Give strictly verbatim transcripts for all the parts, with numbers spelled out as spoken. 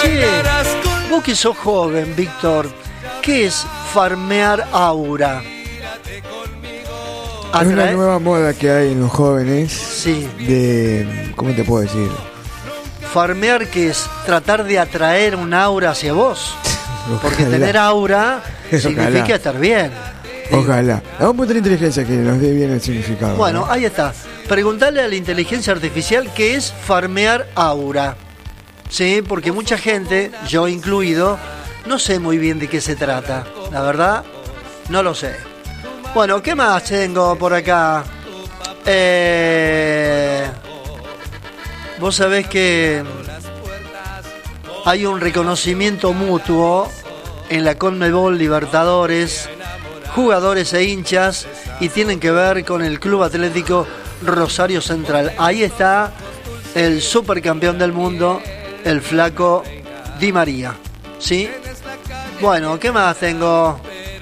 Che, vos que sos joven, Víctor, ¿qué es farmear aura? Es una nueva moda que hay en los jóvenes. Sí. De, ¿cómo te puedo decir? Farmear, que es tratar de atraer un aura hacia vos. Porque Ojalá. tener aura significa Ojalá. estar bien. Ojalá. Vamos a poner inteligencia que nos dé bien el significado. Bueno, ¿no? ahí está. Preguntale a la inteligencia artificial qué es farmear aura. Sí, porque mucha gente, yo incluido, no sé muy bien de qué se trata. La verdad, no lo sé. Bueno, ¿qué más tengo por acá? Eh, vos sabés que hay un reconocimiento mutuo en la Conmebol Libertadores, jugadores e hinchas, y tienen que ver con el Club Atlético Rosario Central. Ahí está el supercampeón del mundo, el flaco Di María. ¿Sí? Bueno, ¿qué más tengo?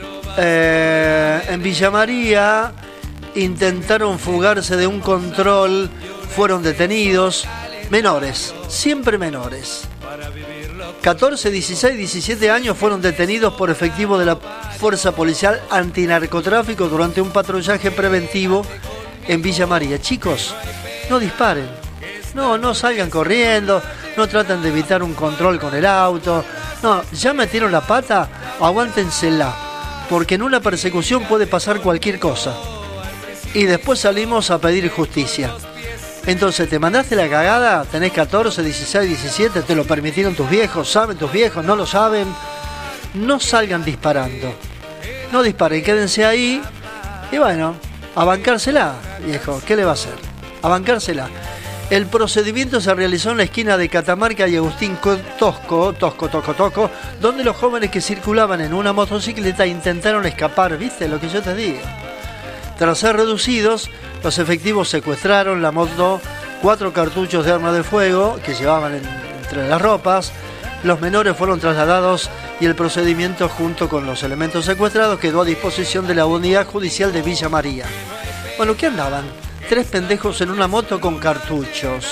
Eh, en Villa María intentaron fugarse de un control, fueron detenidos. Menores, siempre menores. catorce, dieciséis, diecisiete años fueron detenidos por efectivo de la Fuerza Policial Antinarcotráfico durante un patrullaje preventivo en Villa María. Chicos, no disparen, no, no salgan corriendo, no traten de evitar un control con el auto. No, ya metieron la pata, aguántensela, porque en una persecución puede pasar cualquier cosa. Y después salimos a pedir justicia. Entonces, te mandaste la cagada, tenés catorce, dieciséis, diecisiete, te lo permitieron tus viejos, saben tus viejos, no lo saben. No salgan disparando. No disparen, quédense ahí. Y bueno, a bancársela, viejo, ¿qué le va a hacer? A bancársela. El procedimiento se realizó en la esquina de Catamarca y Agustín Tosco, Tosco, Tosco, Tosco, donde los jóvenes que circulaban en una motocicleta intentaron escapar, ¿viste lo que yo te digo? Tras ser reducidos, los efectivos secuestraron la moto, cuatro cartuchos de arma de fuego que llevaban en, entre las ropas. Los menores fueron trasladados y el procedimiento, junto con los elementos secuestrados, quedó a disposición de la unidad judicial de Villa María. Bueno, ¿qué andaban? Tres pendejos en una moto con cartuchos.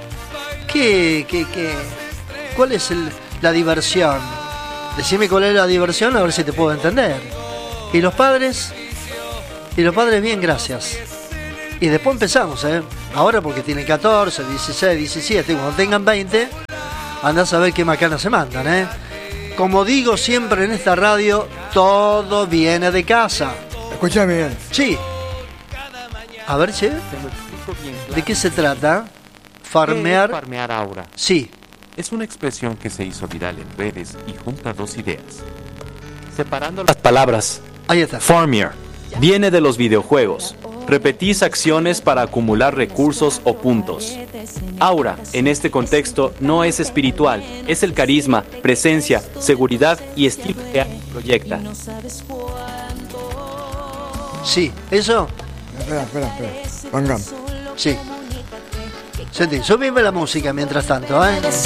¿Qué, qué, qué? ¿Cuál es el, la diversión? Decime cuál es la diversión, a ver si te puedo entender. ¿Y los padres? Y los padres, bien, gracias. Y después empezamos, ¿eh? Ahora porque tienen catorce, dieciséis, diecisiete, cuando tengan veinte, andás a ver qué macanas se mandan, ¿eh? Como digo siempre en esta radio, todo viene de casa. Escuchame bien. Sí. A ver, che, ¿de qué se trata? Farmear. ¿Qué es farmear aura? Sí. Es una expresión que se hizo viral en redes y junta dos ideas. Separando las palabras. Ahí está. Farmear viene de los videojuegos. Repetís acciones para acumular recursos o puntos. Aura, en este contexto, no es espiritual, es el carisma, presencia, seguridad y estilo que alguien proyecta. Sí, eso. Espera, espera, espera. Vangam. Sí. Sentí, subime la música mientras tanto, ¿eh?